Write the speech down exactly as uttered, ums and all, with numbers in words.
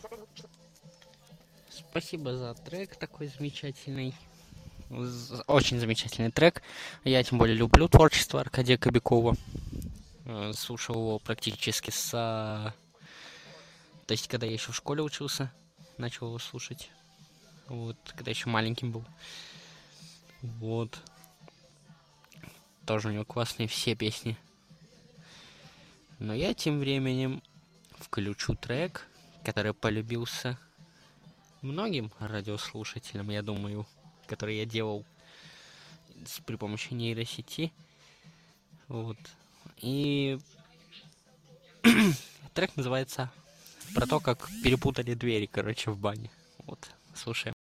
Спасибо за трек такой замечательный. З- Очень замечательный трек. Я тем более люблю творчество Аркадия Кобякова. Э, Слушал его практически с... а, То есть, когда я еще в школе учился, начал его слушать. Вот, когда еще маленьким был. Вот. Тоже у него классные все песни. Но я тем временем включу трек, который полюбился многим радиослушателям, я думаю, который я делал с- при помощи нейросети. Вот. И трек называется про то, как перепутали двери, короче, в бане. Вот, слушаем.